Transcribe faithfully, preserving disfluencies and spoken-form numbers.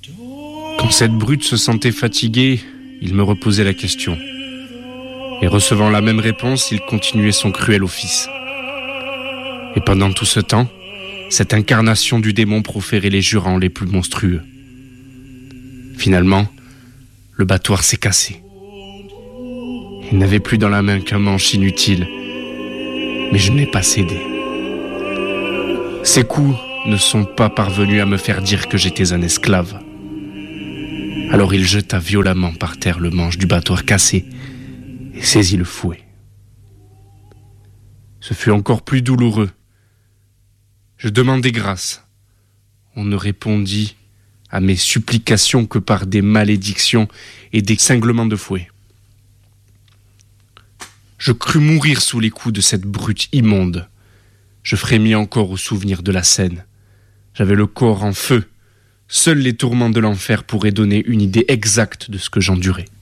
Quand cette brute se sentait fatiguée, il me reposait la question. Et recevant la même réponse, il continuait son cruel office. Et pendant tout ce temps, cette incarnation du démon proférait les jurements les plus monstrueux. Finalement, le battoir s'est cassé. Il n'avait plus dans la main qu'un manche inutile, mais je n'ai pas cédé. Ces coups ne sont pas parvenus à me faire dire que j'étais un esclave. Alors il jeta violemment par terre le manche du battoir cassé et saisit le fouet. Ce fut encore plus douloureux. Je demandai grâce. On ne répondit à mes supplications que par des malédictions et des cinglements de fouet. Je crus mourir sous les coups de cette brute immonde. Je frémis encore au souvenir de la scène. J'avais le corps en feu. Seuls les tourments de l'enfer pourraient donner une idée exacte de ce que j'endurais.